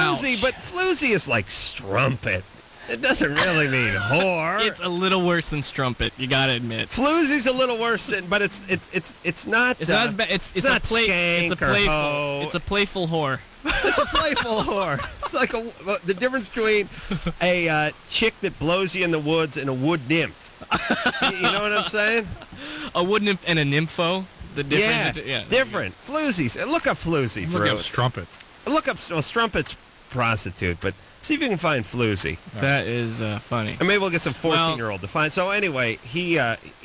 floozy, but floozy is like strumpet. It doesn't really mean whore. It's a little worse than strumpet. You gotta admit. Floozy's a little worse than, but it's not. It's not as bad. It's not a skank It's a playful. or hoe. It's a playful whore. It's a playful whore. It's like the difference between a chick that blows you in the woods and a wood nymph. You know what I'm saying? A wood nymph and a nympho. The difference. Different. Floozies. Look up floozy. Look up strumpet. Look up strumpet's prostitute, but see if you can find floozy. That is funny. And maybe we'll get some 14-year-old to find. So anyway, he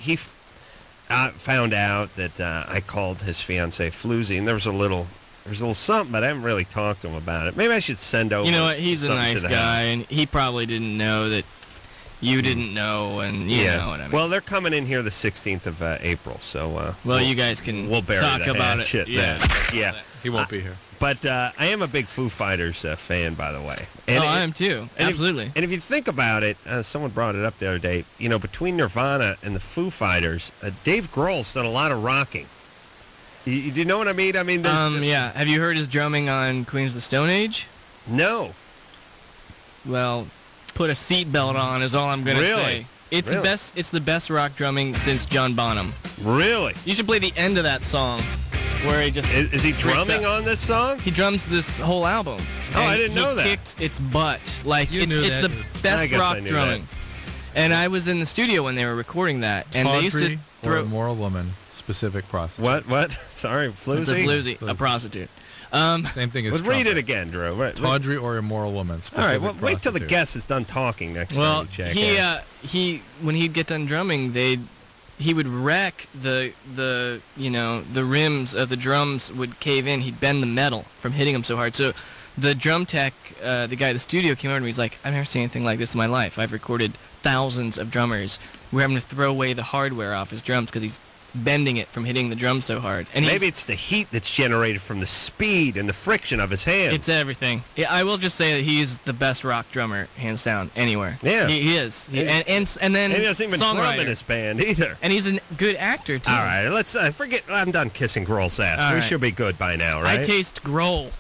found out that I called his fiancée floozy, and there was a little something, but I haven't really talked to him about it. Maybe I should send over. You know what? He's a something nice to the guy, house. and he probably didn't know that you didn't know, and you know what I mean. Well, they're coming in here the 16th of April, so you guys can we'll bury talk the about hatchet it. then. Yeah. He won't be here. But I am a big Foo Fighters fan, by the way. And I am too. Absolutely. And if you think about it, someone brought it up the other day. You know, between Nirvana and the Foo Fighters, Dave Grohl's done a lot of rocking. Do you know what I mean? I mean, yeah. Have you heard his drumming on Queens of the Stone Age? No. Well, put a seatbelt on is all I'm gonna say. It's Really? the best. It's the best rock drumming since John Bonham. Really? You should play the end of that song, where he just is he drumming on this song? He drums this whole album. Oh, I And didn't know that. He kicked its butt. Like You it's knew that. the I best guess I rock knew drumming. And I was in the studio when they were recording that, and they used to Tawdry or throw immoral woman, specific prostitute. What? Sorry, It's a floozy? floozy, a prostitute. Same thing as Let's read it trumpet. again, Drew. Right. Tawdry or immoral woman, All specific right, well, wait till the prostitute. guest is done talking next Well, time you check in. he when he'd get done drumming, he would wreck the rims of the drums would cave in. He'd bend the metal from hitting them so hard. So the drum tech, the guy at the studio came over to me. He's like, I've never seen anything like this in my life. I've recorded thousands of drummers. We're having to throw away the hardware off his drums because he's bending it from hitting the drum so hard. And Maybe it's the heat that's generated from the speed and the friction of his hands. it's everything. Yeah, I will just say that he's the best rock drummer, hands down, anywhere. Yeah. He is. And then and he doesn't even drum in songwriter. his band either. And he's a good actor, too. All right, let's forget. I'm done kissing Grohl's ass. All We right. should be good by now, right? I taste Grohl.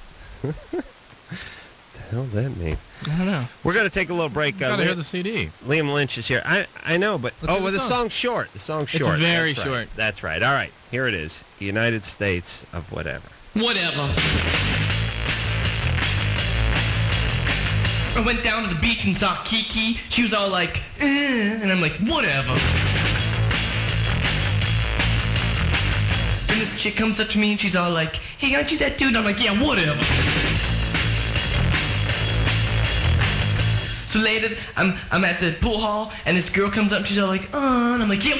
the hell that mean? I don't know. We're going to take a little break. You gotta hear the CD. Liam Lynch is here. I know, but Let's hear the the song. song's short. The song's It's short. very That's right. short. That's right. All right, here it is. United States of whatever. Whatever. I went down to the beach and saw Kiki. She was all like, and I'm like, whatever. And this chick comes up to me and she's all like, hey, aren't you that dude? And I'm like, yeah, whatever. So later, I'm at the pool hall and this girl comes up and she's all like, and I'm like, yeah,